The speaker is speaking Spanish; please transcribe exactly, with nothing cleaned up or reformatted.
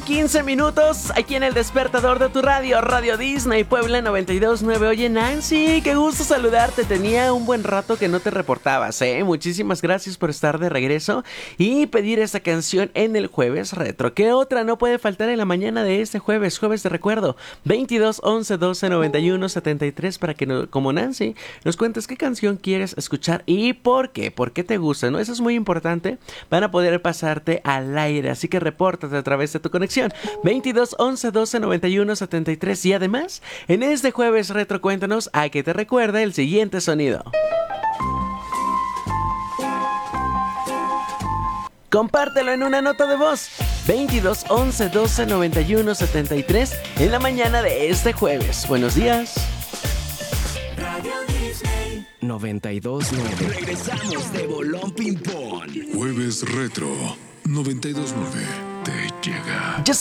quince minutos aquí en el despertador de tu radio, Radio Disney Puebla noventa y dos punto nueve. Oye, Nancy, qué gusto saludarte. Tenía un buen rato que no te reportabas, ¿eh? Muchísimas gracias por estar de regreso y pedir esta canción en el Jueves Retro. ¿Qué otra no puede faltar en la mañana de este jueves? Jueves de recuerdo, veintidós, once, doce, noventa y uno, setenta y tres, para que, no, como Nancy, nos cuentes qué canción quieres escuchar y por qué, por qué te gusta, ¿no? Eso es muy importante para poder pasarte al aire, así que repórtate a través de tu conexión, veintidós, once, doce, noventa y uno, setenta y tres, y además, en este Jueves Retro, cuéntanos a qué te recuerda el siguiente sonido. Compártelo en una nota de voz, veintidós, once, doce, noventa y uno, setenta y tres, en la mañana de este jueves. Buenos días. Radio Disney noventa y dos punto nueve. Regresamos de Bolón Ping Pong. Jueves Retro noventa y dos punto nueve te llega. Yo